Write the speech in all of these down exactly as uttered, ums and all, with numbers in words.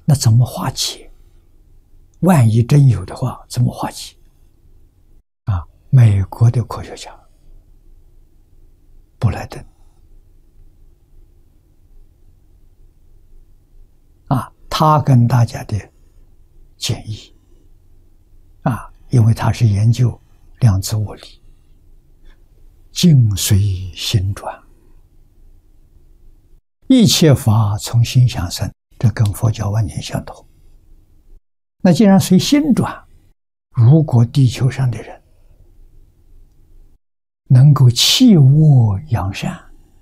那怎么化解？万一真有的话，怎么化解？啊，美国的科学家布莱登啊，他跟大家的建议啊，因为他是研究量子物理，境随心转，一切法从心想生，这跟佛教完全相同。那既然随心转，如果地球上的人能够弃恶扬善，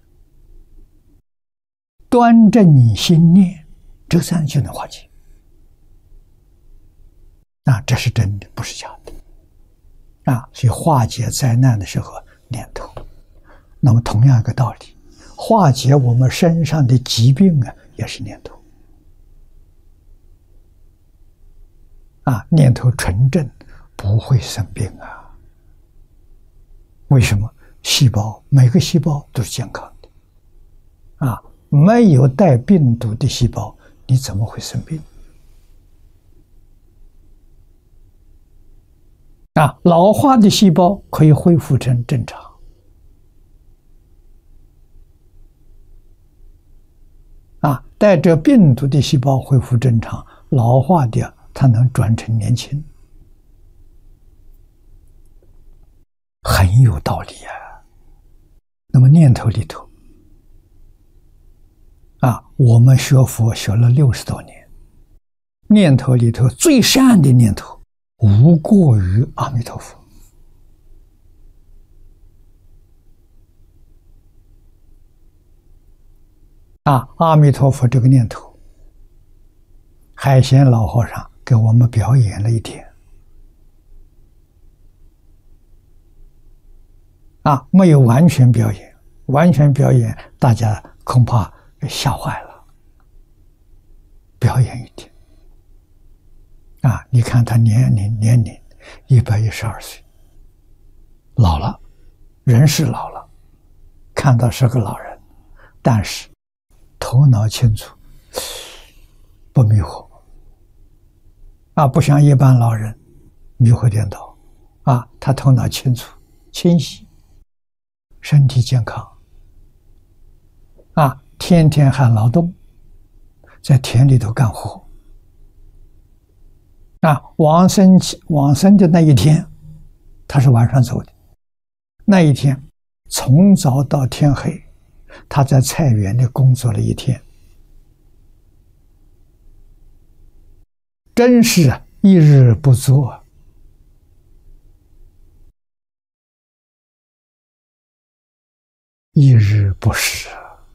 端正心念，这三就能化解。啊，这是真的，不是假的。啊，所以化解灾难的时候，念头。那么同样一个道理，化解我们身上的疾病啊，也是念头。啊，念头纯正，不会生病啊。为什么？细胞每个细胞都是健康的，啊，没有带病毒的细胞，你怎么会生病？啊，老化的细胞可以恢复成正常。啊，带着病毒的细胞恢复正常，老化的它能转成年轻，很有道理啊。那么念头里头，啊，我们学佛学了六十多年，念头里头最善的念头，无过于阿弥陀佛。啊，阿弥陀佛这个念头，海贤老和尚给我们表演了一天。啊，没有完全表演，完全表演大家恐怕吓坏了。表演一天。啊，你看他年龄年龄一百一十二岁，老了，人是老了，看到是个老人，但是头脑清楚，不迷惑。啊，不像一般老人迷惑颠倒。啊，他头脑清楚清晰，身体健康。啊，天天还劳动，在田里头干活。啊，往生往生的那一天，他是晚上走的。那一天，从早到天黑，他在菜园里工作了一天，真是一日不作，一日不食。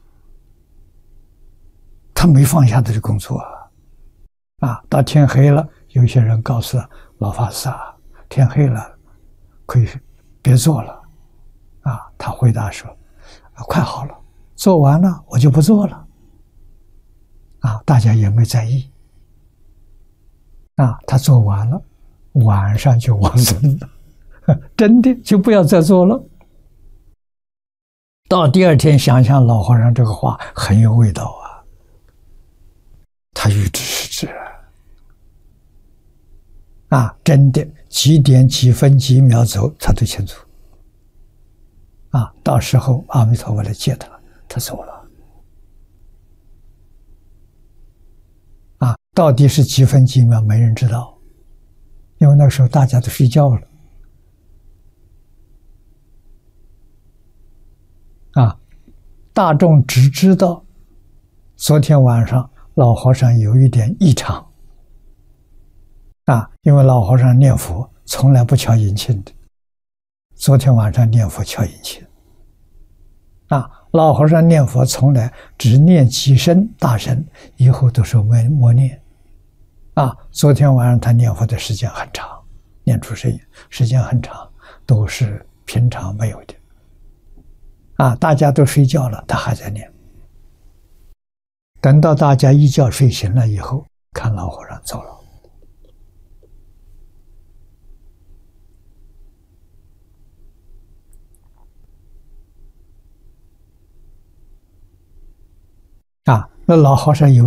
他没放下他的工作啊！啊，到天黑了，有些人告诉老法师啊，天黑了，可以别做了。啊，他回答说：“啊，快好了，做完了我就不做了。”啊，大家也没在意。啊，他做完了，晚上就往生了，真的就不要再做了。到第二天想想老和尚这个话很有味道啊。他预知是知啊，真的几点几分几秒走他都清楚。啊，到时候阿弥陀佛来接他，他走了。啊，到底是几分几秒没人知道，因为那时候大家都睡觉了。啊，大众只知道昨天晚上老和尚有一点异常。啊，因为老和尚念佛从来不敲引磬的，昨天晚上念佛敲引磬。啊，老和尚念佛从来只念几声大声，以后都是默默念。啊，昨天晚上他念佛的时间很长，念出声音时间很长，都是平常没有的。啊，大家都睡觉了，他还在念。等到大家一觉睡醒了以后，看老和尚走了。啊，那老和尚有